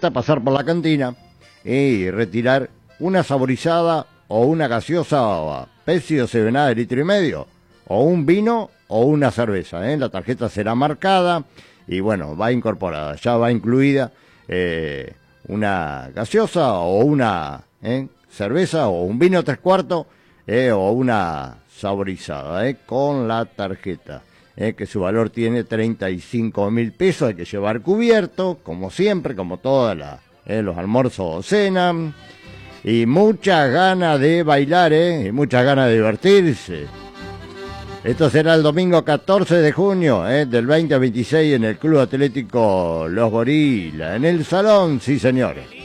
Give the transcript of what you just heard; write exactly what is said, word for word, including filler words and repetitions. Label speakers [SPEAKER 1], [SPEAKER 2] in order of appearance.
[SPEAKER 1] tarjeta, pasar por la cantina y retirar una saborizada o una gaseosa Pepsi o Seven Up de litro y medio, o un vino o una cerveza, ¿eh? La tarjeta será marcada y bueno, va incorporada, ya va incluida eh, una gaseosa o una ¿eh? cerveza o un vino tres cuartos eh, o una saborizada eh, con la tarjeta, eh, que su valor tiene treinta y cinco mil pesos, hay que llevar cubierto, como siempre, como todos eh, los almuerzos o cenas, y muchas ganas de bailar, eh, y muchas ganas de divertirse. Esto será el domingo catorce de junio eh, del veinte al veintiséis en el Club Atlético Los Gorilas, en el Salón, sí señores.